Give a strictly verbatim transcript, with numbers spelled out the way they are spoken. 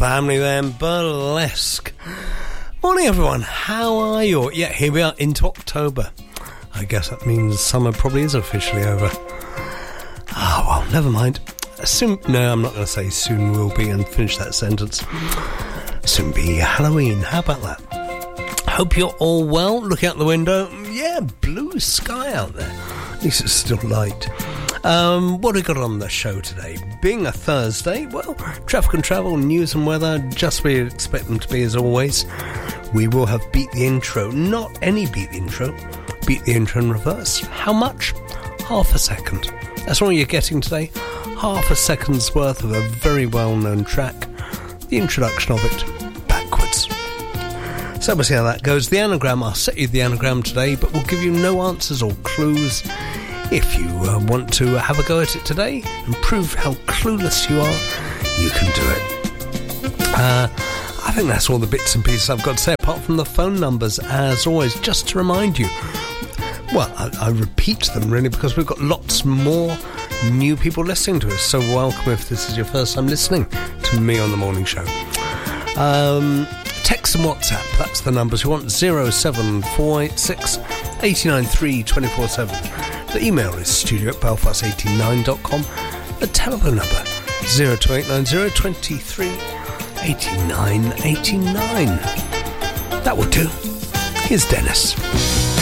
family then, Burlesque. Morning everyone, how are you? Yeah, here we are into October. I guess that means summer probably is officially over. Ah, well, never mind. Soon, no, I'm not going to say soon will be and finish that sentence. Soon be Halloween, how about that? Hope you're all well. Look out the window. Yeah, blue sky out there. At least it's still light. Um, what have we got on the show today? Being a Thursday, well, traffic and travel, news and weather, just where you expect them to be as always. We will have Beat the Intro. Not any Beat the Intro. Beat the Intro in reverse. How much? Half a second. That's all you're getting today. Half a second's worth of a very well-known track. The introduction of it backwards. So we'll see how that goes. The anagram, I'll set you the anagram today, but we'll give you no answers or clues. If you uh, want to have a go at it today and prove how clueless you are, you can do it. Uh, I think that's all the bits and pieces I've got to say, apart from the phone numbers, as always, just to remind you. Well, I, I repeat them, really, because we've got lots more new people listening to us, so welcome if this is your first time listening to me on the morning show. Um, text and WhatsApp, that's the numbers you want, zero seven four eight six eight nine three two four seven. The email is studio at belfast eighty-nine dot com. The telephone number zero two eight nine zero two three eight nine eight nine. That will do. Here's Dennis.